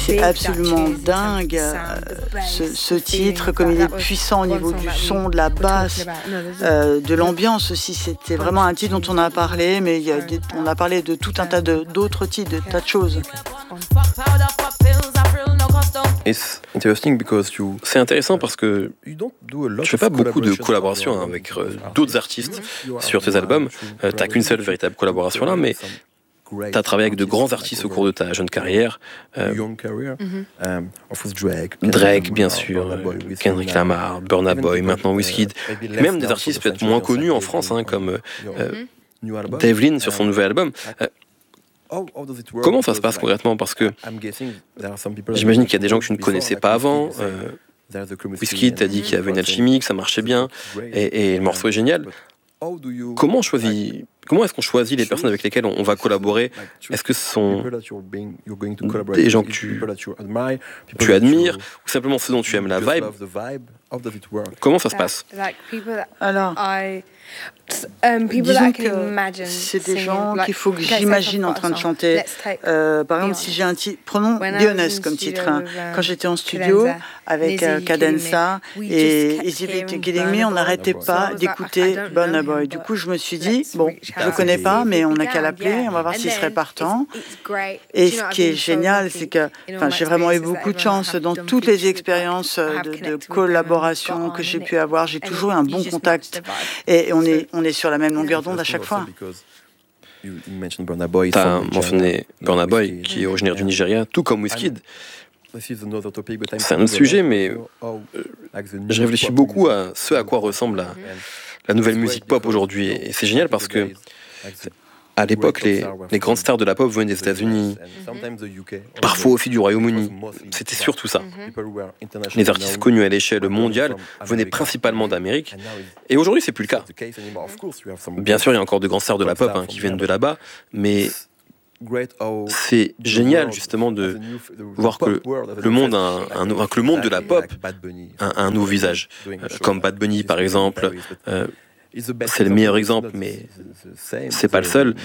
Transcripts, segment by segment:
c'est absolument dingue, ce titre, comme il est puissant au niveau du son, de la basse, de l'ambiance aussi. C'était vraiment un titre dont on a parlé, mais on a parlé de tout un tas d'autres titres, de tas de choses. C'est intéressant parce que tu fais pas beaucoup de collaborations avec d'autres artistes sur tes albums. T'as qu'une seule véritable collaboration là, mais tu as travaillé avec de grands artistes au cours de ta jeune carrière. Drake, bien sûr, Kendrick Lamar, Burna Boy, maintenant Wizkid. Même des artistes peut-être moins connus en France, comme Dave Lynn sur son nouvel album. Comment ça se passe concrètement? Parce que j'imagine qu'il y a des gens que tu ne connaissais pas avant. Wizkid t'a dit qu'il y avait une alchimie, que ça marchait bien, et le morceau est génial. Comment est-ce qu'on choisit les personnes avec lesquelles on va collaborer? Est-ce que ce sont des gens que tu admires, ou simplement ceux dont tu aimes la vibe? Comment ça se passe? Alors, disons que c'est des gens qu'il faut que j'imagine en train de chanter. Par exemple, si j'ai un titre, prenons Be Honest comme titre. Quand j'étais en studio avec Cadenza et Easy Beat Killing Me, on n'arrêtait pas d'écouter Burna Boy. Du coup, je me suis dit, bon, je ne le connais pas, mais on n'a qu'à l'appeler, on va voir s'il serait partant. Et ce qui est génial, c'est que j'ai vraiment eu beaucoup de chance dans toutes les expériences de collaboration que j'ai pu avoir. J'ai toujours eu un bon contact. Et on est sur la même longueur d'onde à chaque fois. Tu as mentionné Burna Boy, qui est originaire du Nigeria, tout comme Wizkid. C'est un autre sujet, mais je réfléchis beaucoup à ce à quoi ressemble la nouvelle musique pop aujourd'hui. Et c'est génial parce que à l'époque, les grandes stars de la pop venaient des États-Unis, parfois aussi du Royaume-Uni. C'était surtout ça. Les artistes connus à l'échelle mondiale venaient principalement d'Amérique. Et aujourd'hui, c'est plus le cas. Bien sûr, il y a encore de grandes stars de la pop qui viennent de là-bas, mais c'est génial justement de voir que le monde de la pop a un nouveau visage, comme Bad Bunny par exemple. C'est le meilleur exemple, mais c'est pas le seul.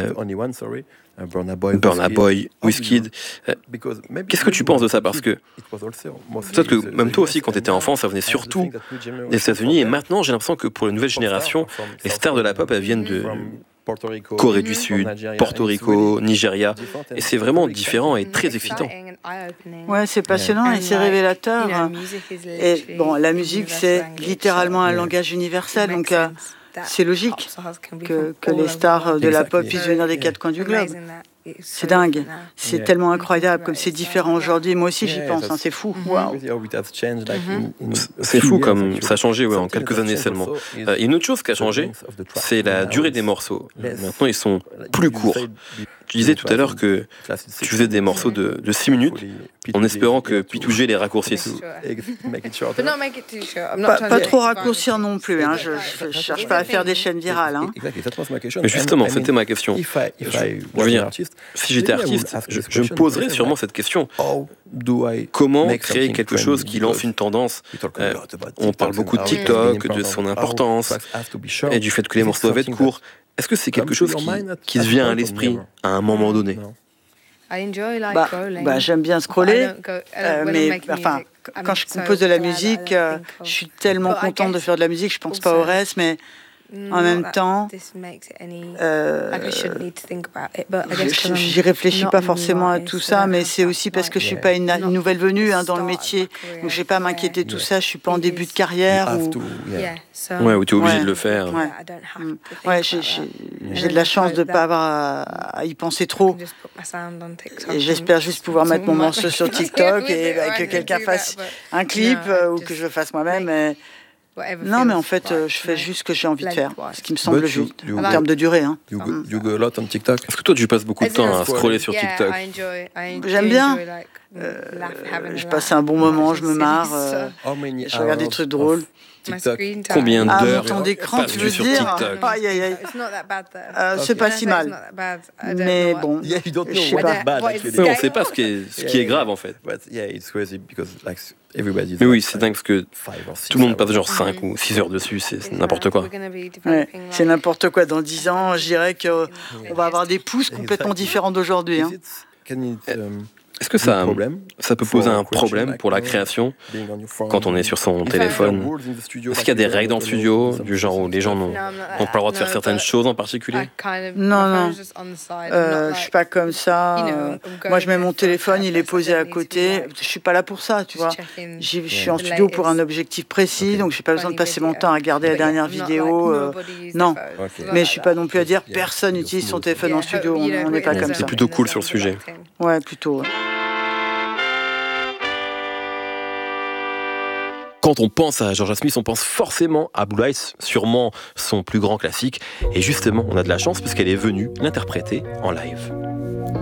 Burna Boy, Wizkid. Qu'est-ce que tu penses de ça? Parce que peut-être que même toi aussi, quand tu étais enfant, ça venait surtout des États-Unis. Et maintenant, j'ai l'impression que pour la nouvelle génération, les stars de la pop, elles viennent de Corée du Sud, Porto Rico, Nigeria. Et c'est vraiment différent et très excitant. Ouais, c'est passionnant et c'est révélateur. Et bon, la musique, c'est littéralement un langage universel, donc c'est logique que les stars de la pop puissent venir des quatre coins du globe. C'est dingue, c'est tellement incroyable comme c'est différent aujourd'hui. Moi aussi j'y pense, c'est fou. Wow. C'est fou comme ça a changé en quelques années seulement. Une autre chose qui a changé, c'est la durée des morceaux. Maintenant ils sont plus courts. Tu disais tout à l'heure que tu faisais des morceaux de 6 minutes en espérant que P2J les raccourcisse. Pas trop raccourcir non plus, je ne cherche pas à faire des chaînes virales. Mais justement, c'était ma question. Je veux dire, si j'étais artiste, je me poserais sûrement cette question. Comment créer quelque chose qui lance une tendance? On parle beaucoup de TikTok, de son importance, et du fait que les morceaux doivent être courts. Est-ce que c'est quelque chose qui te vient à l'esprit à un moment donné? J'aime bien scroller, mais quand je compose de la musique, je suis tellement contente de faire de la musique, je pense pas au reste, mais en même temps, j'y réfléchis pas forcément à tout ça, mais c'est aussi parce que je suis pas une nouvelle venue dans le métier, donc j'ai pas à m'inquiéter de tout ça. Je suis pas en début de carrière où tu es obligé de le faire. J'ai de la chance de pas avoir à y penser trop. Et j'espère juste pouvoir mettre mon morceau sur TikTok et que quelqu'un fasse un clip ou que je le fasse moi-même. Non, mais en fait, je fais juste ce que j'ai envie de faire, ce qui me semble juste, en termes de durée. Est-ce que toi, tu passes beaucoup de temps à scroller sur TikTok? J'aime bien. Je passe un bon moment, je me marre, je regarde des trucs drôles. TikTok. Combien d'heures mon temps d'écran, tu veux dire? Aïe, aïe, aïe. C'est pas si mal. Mais bon, je sais pas. On ne sait pas ce qui est grave, en fait. Mais oui, c'est dingue parce que tout le monde passe genre 5 ou 6 heures dessus, c'est n'importe quoi. C'est n'importe quoi. Dans 10 ans, je dirais qu'on va avoir des pouces complètement différents d'aujourd'hui. Est-ce que ça peut poser un problème pour la création quand on est sur son téléphone? Est-ce qu'il y a des règles dans le studio, du genre où les gens n'ont pas le droit de faire certaines choses en particulier? Non, je suis pas comme ça. Moi, je mets mon téléphone, il est posé à côté. Je suis pas là pour ça, tu vois. Je suis en studio pour un objectif précis, donc j'ai pas besoin de passer mon temps à regarder la dernière vidéo. Non, mais je suis pas non plus à dire personne n'utilise son téléphone en studio. On n'est pas comme ça. C'est plutôt cool sur le sujet. Ouais, plutôt. Ouais. Quand on pense à Jorja Smith, on pense forcément à Blue Lights, sûrement son plus grand classique. Et justement, on a de la chance parce qu'elle est venue l'interpréter en live.